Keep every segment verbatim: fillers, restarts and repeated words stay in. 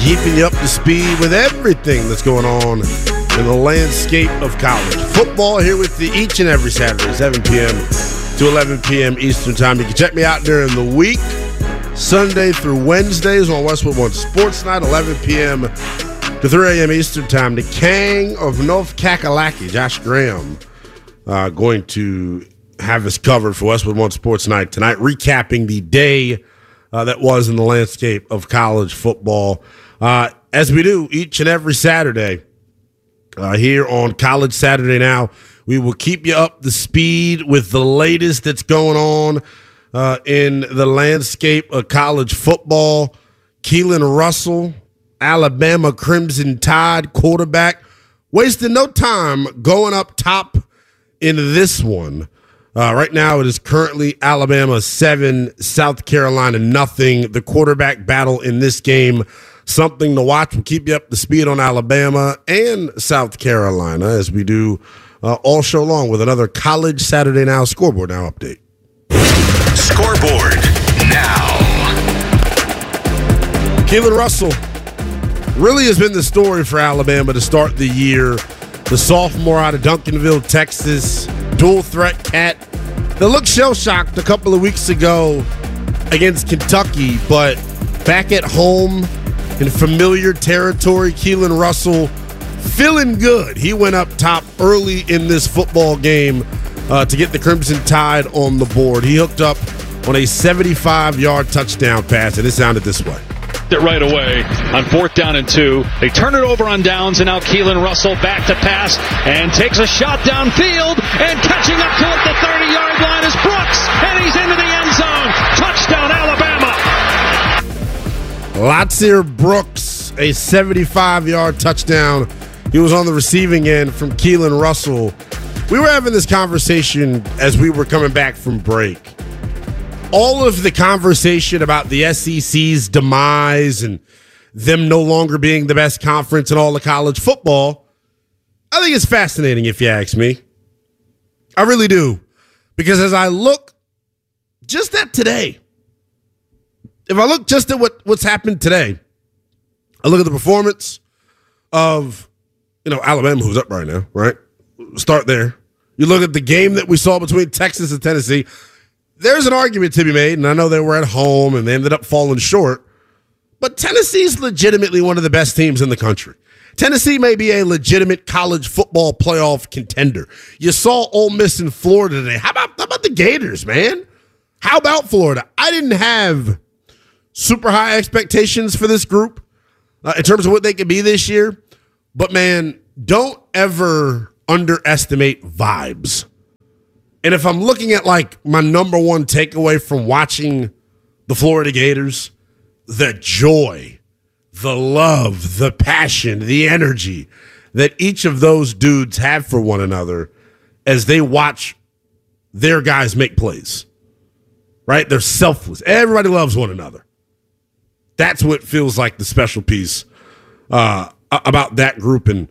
keeping you up to speed with everything that's going on in the landscape of college football here with you each and every Saturday, seven p.m. to eleven p.m. Eastern Time. You can check me out during the week, Sunday through Wednesdays on Westwood One Sports Night, eleven p.m. to three a.m. Eastern Time. The King of North Kakalaki, Josh Graham, uh, going to have us covered for Westwood One Sports Night tonight, recapping the day uh, that was in the landscape of college football. Uh, as we do each and every Saturday uh, here on College Saturday Now, we will keep you up to speed with the latest that's going on uh, in the landscape of college football. Keelan Russell, Alabama Crimson Tide quarterback, wasted no time going up top in this one. Uh, right now, it is currently Alabama seven, South Carolina nothing. The quarterback battle in this game, something to watch. We'll keep you up to speed on Alabama and South Carolina as we do uh, all show long with another College Saturday Now Scoreboard Now update. Scoreboard Now. Keelan Russell really has been the story for Alabama to start the year. The sophomore out of Duncanville, Texas, dual threat cat that looked shell-shocked a couple of weeks ago against Kentucky, but back at home in familiar territory, Keelan Russell feeling good. He went up top early in this football game uh, to get the Crimson Tide on the board. He hooked up on a seventy-five-yard touchdown pass, and it sounded this way. It right away on fourth down and two. They turn it over on downs, and now Keelan Russell back to pass and takes a shot downfield, and catching up to it the thirty-yard line is Brooks, and he's into the end zone. Touchdown, Alabama. Latsir Brooks, a seventy-five-yard touchdown. He was on the receiving end from Keelan Russell. We were having this conversation as we were coming back from break. All of the conversation about the S E C's demise and them no longer being the best conference in all of college football, I think it's fascinating if you ask me. I really do. Because as I look just at today, if I look just at what, what's happened today, I look at the performance of, you know, Alabama, who's up right now, right? Start there. You look at the game that we saw between Texas and Tennessee. There's an argument to be made, and I know they were at home and they ended up falling short, but Tennessee's legitimately one of the best teams in the country. Tennessee may be a legitimate college football playoff contender. You saw Ole Miss in Florida today. How about, how about the Gators, man? How about Florida? I didn't have super high expectations for this group uh, in terms of what they could be this year, but, man, don't ever underestimate vibes. And if I'm looking at, like, my number one takeaway from watching the Florida Gators, the joy, the love, the passion, the energy that each of those dudes have for one another as they watch their guys make plays, right? They're selfless. Everybody loves one another. That's what feels like the special piece uh, about that group, and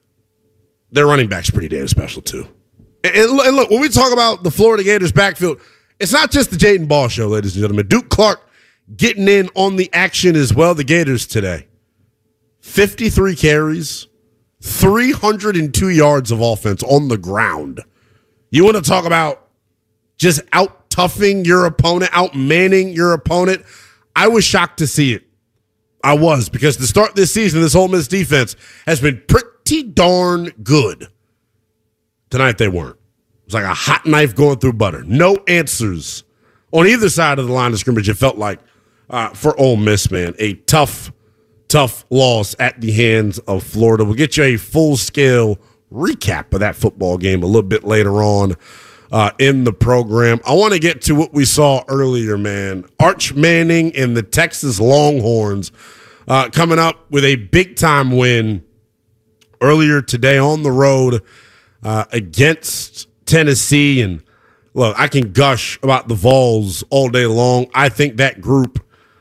their running back's pretty damn special, too. And look, when we talk about the Florida Gators backfield, it's not just the Jaden Ball show, ladies and gentlemen. Duke Clark getting in on the action as well. The Gators today, fifty-three carries, three hundred two yards of offense on the ground. You want to talk about just out-toughing your opponent, out-manning your opponent? I was shocked to see it. I was, because to start this season, this Ole Miss defense has been pretty darn good. Tonight they weren't. It was like a hot knife going through butter. No answers on either side of the line of scrimmage, it felt like, uh, for Ole Miss, man. A tough, tough loss at the hands of Florida. We'll get you a full-scale recap of that football game a little bit later on uh, in the program. I want to get to what we saw earlier, man. Arch Manning and the Texas Longhorns uh, coming up with a big-time win earlier today on the road Uh, against Tennessee. And look, I can gush about the Vols all day long. I think that group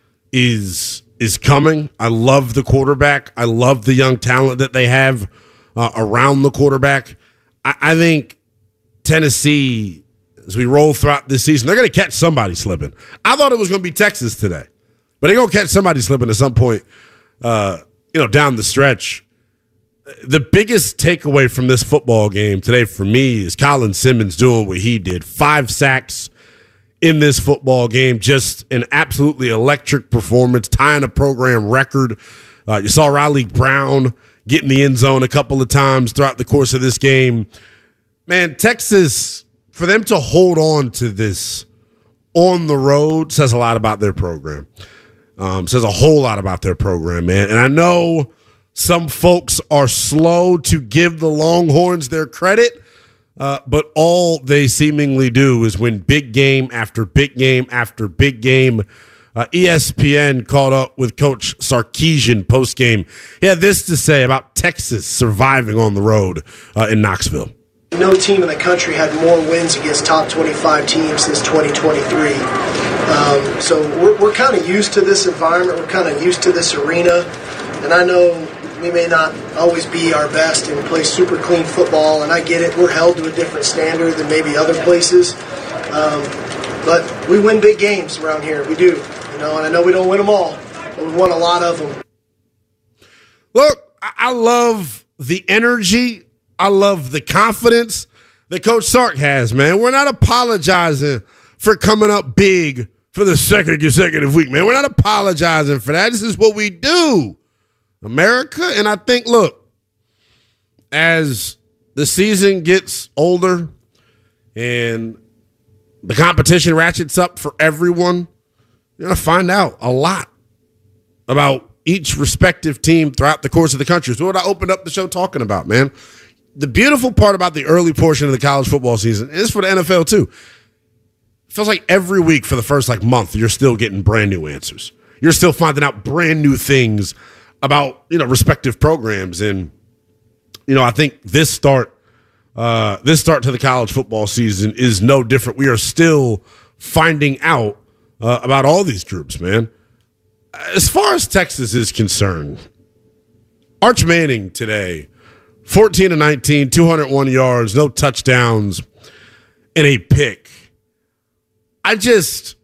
is is coming. I love the quarterback. I love the young talent that they have uh, around the quarterback. I, I think Tennessee, as we roll throughout this season, they're going to catch somebody slipping. I thought it was going to be Texas today, but they're going to catch somebody slipping at some point uh, you know, down the stretch. The biggest takeaway from this football game today for me is Colin Simmons doing what he did. Five sacks in this football game. Just an absolutely electric performance, tying a program record. Uh, you saw Riley Brown get in the end zone a couple of times throughout the course of this game. Man, Texas, for them to hold on to this on the road says a lot about their program. Um, says a whole lot about their program, man. And I know some folks are slow to give the Longhorns their credit, uh, but all they seemingly do is win big game after big game after big game. Uh, E S P N caught up with Coach Sarkisian post-game. He had this to say about Texas surviving on the road uh, in Knoxville. No team in the country had more wins against top twenty-five teams since twenty twenty-three. Um, so we're, we're kind of used to this environment. We're kind of used to this arena. And I know we may not always be our best and play super clean football, and I get it. We're held to a different standard than maybe other places. Um, but we win big games around here. We do. You know, and I know we don't win them all, but we won a lot of them. Look, I love the energy. I love the confidence that Coach Sark has, man. We're not apologizing for coming up big for the second consecutive week, man. We're not apologizing for that. This is what we do, America. And I think, look, as the season gets older and the competition ratchets up for everyone, you're going to find out a lot about each respective team throughout the course of the country. So what I opened up the show talking about, man. The beautiful part about the early portion of the college football season is for the N F L too. It feels like every week for the first like month, you're still getting brand new answers. You're still finding out brand new things about, you know, respective programs. And, you know, I think this start, uh, this start to the college football season is no different. We are still finding out uh, about all these groups, man. As far as Texas is concerned, Arch Manning today, fourteen to nineteen, two hundred one yards, no touchdowns, and a pick. I just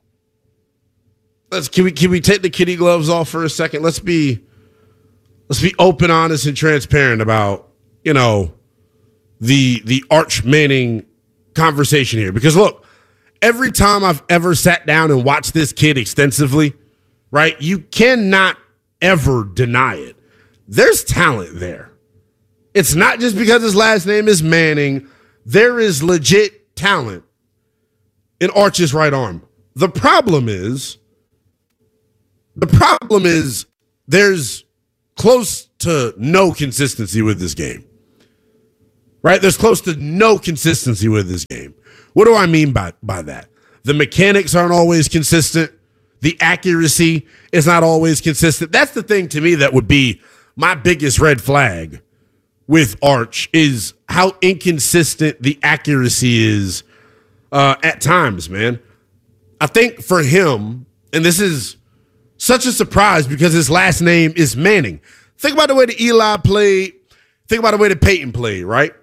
let's can we can we take the kitty gloves off for a second? Let's be let's be open, honest, and transparent about, you know, the the Arch Manning conversation here. Because look, every time I've ever sat down and watched this kid extensively, right, you cannot ever deny it. There's talent there. It's not just because his last name is Manning. There is legit talent in Arch's right arm. The problem is, the problem is there's close to no consistency with this game. Right? There's close to no consistency with this game. What do I mean by, by that? The mechanics aren't always consistent. The accuracy is not always consistent. That's the thing to me that would be my biggest red flag with Arch, is how inconsistent the accuracy is uh, at times, man. I think for him, and this is such a surprise because his last name is Manning. Think about the way that Eli played. Think about the way that Peyton played, right?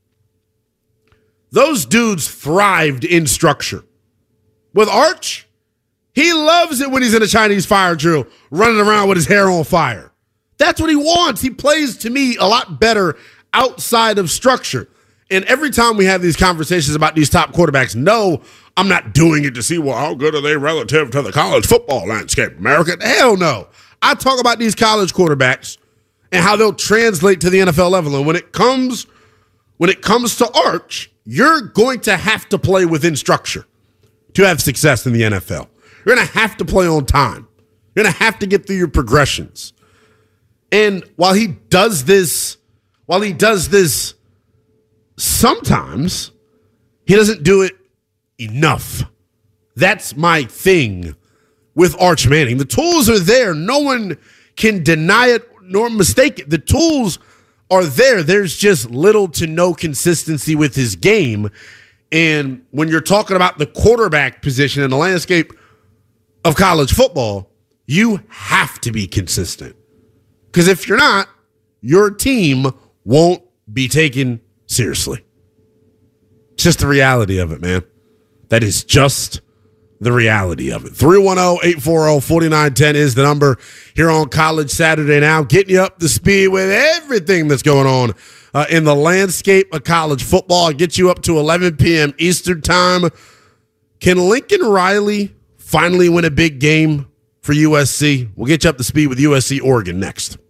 Those dudes thrived in structure. With Arch, he loves it when he's in a Chinese fire drill, running around with his hair on fire. That's what he wants. He plays, to me, a lot better outside of structure. And every time we have these conversations about these top quarterbacks, no, I'm not doing it to see, well, how good are they relative to the college football landscape, America? Hell no. I talk about these college quarterbacks and how they'll translate to the N F L level. And when it comes, when it comes to Arch, you're going to have to play within structure to have success in the N F L. You're going to have to play on time. You're going to have to get through your progressions. And while he does this, while he does this sometimes, he doesn't do it enough. That's my thing with Arch Manning. The tools are there. No one can deny it nor mistake it. The tools are there. There's just little to no consistency with his game. And when you're talking about the quarterback position in the landscape of college football, you have to be consistent. Because if you're not, your team won't be taken seriously. It's just the reality of it, man. That is just the reality of it. three one zero, eight four zero, four nine one zero is the number here on College Saturday Now, getting you up to speed with everything that's going on uh, in the landscape of college football. Get you up to eleven p.m. Eastern time. Can Lincoln Riley finally win a big game for U S C? We'll get you up to speed with U S C Oregon next.